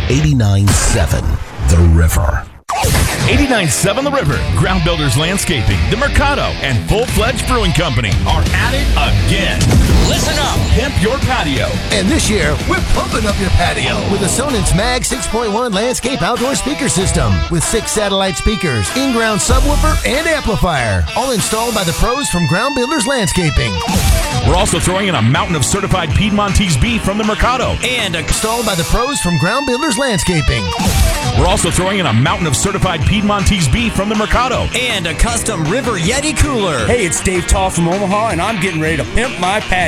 89.7 The River. 89.7 The River, Ground Builders Landscaping, The Mercado, and Full-Fledged Brewing Company are at it again. Listen up, pimp your patio. And this year, we're pumping up your patio with a Sonance Mag 6.1 landscape outdoor speaker system with 6 satellite speakers, in-ground subwoofer, and amplifier, all installed by the pros from Ground Builders Landscaping. We're also throwing in a mountain of certified Piedmontese beef from The Mercado. And installed by the pros from Ground Builders Landscaping. We're also throwing in a mountain of certified Piedmontese beef from The Mercado. And a custom River Yeti cooler. Hey, it's Dave Tall from Omaha, and I'm getting ready to pimp my patio.